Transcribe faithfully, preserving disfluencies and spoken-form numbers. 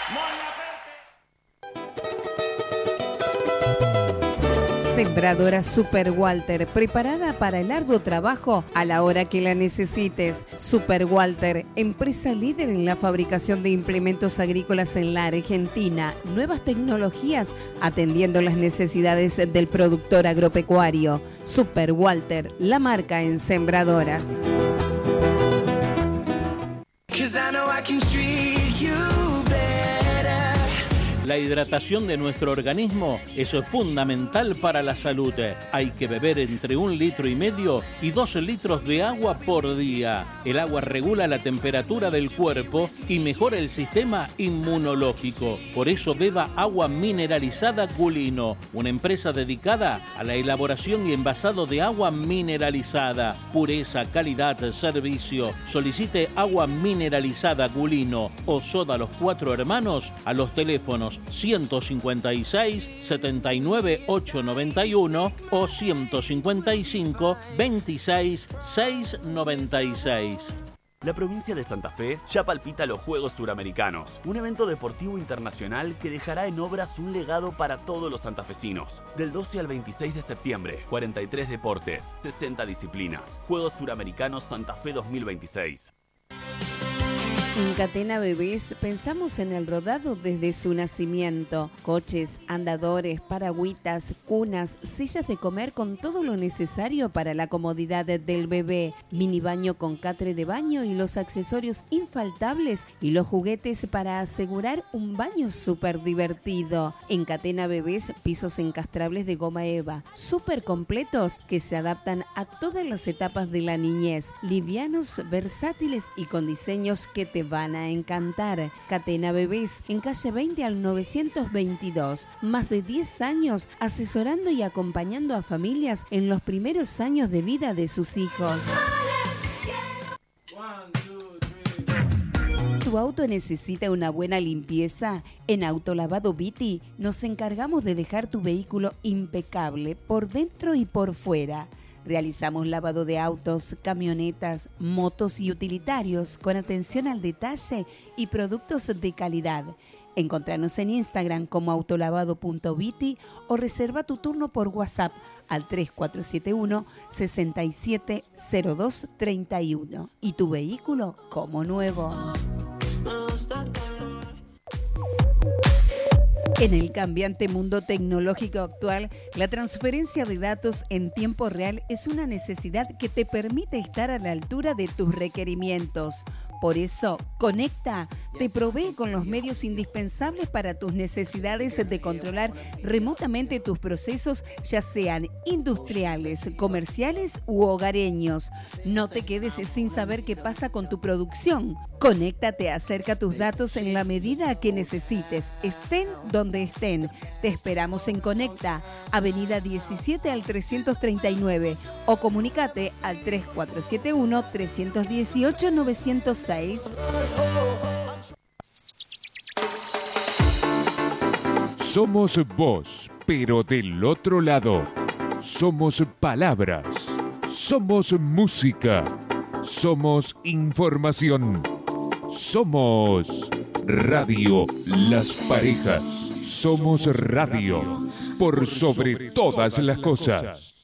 Sembradora Super Walter, preparada para el arduo trabajo a la hora que la necesites. Super Walter, empresa líder en la fabricación de implementos agrícolas en la Argentina. Nuevas tecnologías atendiendo las necesidades del productor agropecuario. Super Walter, la marca en sembradoras. La hidratación de nuestro organismo es fundamental para la salud. Hay que beber entre un litro y medio y dos litros de agua por día. El agua regula la temperatura del cuerpo y mejora el sistema inmunológico. Por eso beba agua mineralizada Gulino, una empresa dedicada a la elaboración y envasado de agua mineralizada. Pureza, calidad, servicio. Solicite agua mineralizada Gulino o soda Los Cuatro Hermanos a los teléfonos ciento cincuenta y seis, setenta y nueve, ochocientos noventa y uno o ciento cincuenta y cinco, veintiséis, seiscientos noventa y seis. La provincia de Santa Fe ya palpita los Juegos Suramericanos, un evento deportivo internacional que dejará en obras un legado para todos los santafesinos. Del doce al veintiséis de septiembre, cuarenta y tres deportes, sesenta disciplinas. Juegos Suramericanos Santa Fe dos mil veintiséis. En Catena Bebés pensamos en el rodado desde su nacimiento. Coches, andadores, paragüitas, cunas, sillas de comer con todo lo necesario para la comodidad del bebé. Mini baño con catre de baño y los accesorios infaltables y los juguetes para asegurar un baño súper divertido. En Catena Bebés, pisos encastrables de goma eva, súper completos que se adaptan a todas las etapas de la niñez. Livianos, versátiles y con diseños que te van a encantar. Catena Bebés, en calle veinte al novecientos veintidós. Más de diez años asesorando y acompañando a familias en los primeros años de vida de sus hijos. ¿Tu auto necesita una buena limpieza? En Autolavado Viti nos encargamos de dejar tu vehículo impecable por dentro y por fuera. Realizamos lavado de autos, camionetas, motos y utilitarios con atención al detalle y productos de calidad. Encontranos en Instagram como autolavado punto viti o reserva tu turno por WhatsApp al tres cuatro siete uno, seis siete cero dos tres uno y tu vehículo como nuevo. En el cambiante mundo tecnológico actual, la transferencia de datos en tiempo real es una necesidad que te permite estar a la altura de tus requerimientos. Por eso, Conecta te provee con los medios indispensables para tus necesidades de controlar remotamente tus procesos, ya sean industriales, comerciales u hogareños. No te quedes sin saber qué pasa con tu producción. Conecta te acerca tus datos en la medida que necesites, estén donde estén. Te esperamos en Conecta, Avenida diecisiete al trescientos treinta y nueve o comunícate al tres cuatro siete uno, tres uno ocho, nueve cero seis. Somos vos, pero del otro lado. Somos palabras. Somos música. Somos información. Somos Radio Las Parejas. Somos radio por sobre todas las cosas.